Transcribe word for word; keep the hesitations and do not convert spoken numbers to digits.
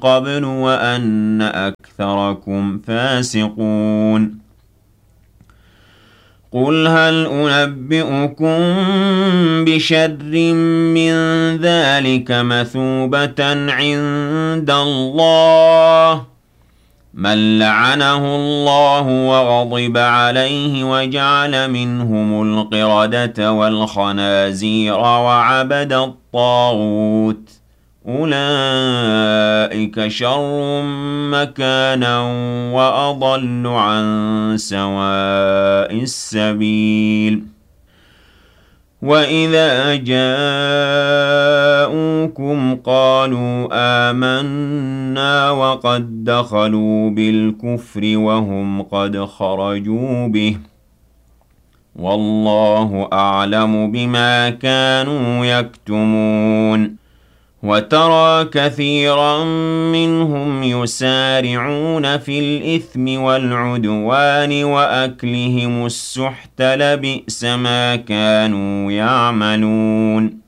قبل وأن أكثركم فاسقون قل هل أنبئكم بشر من ذلك مثوبة عند الله من لعنه الله وغضب عليه وجعل منهم القردة والخنازير وعبد الطاغوت أولئك شر مكانا وأضل عن سواء السبيل وإذا جاءوكم قالوا آمنا وقد دخلوا بالكفر وهم قد خرجوا به والله أعلم بما كانوا يكتمون وترى كثيرا منهم يسارعون في الإثم والعدوان وأكلهم السحت لبئس ما كانوا يعملون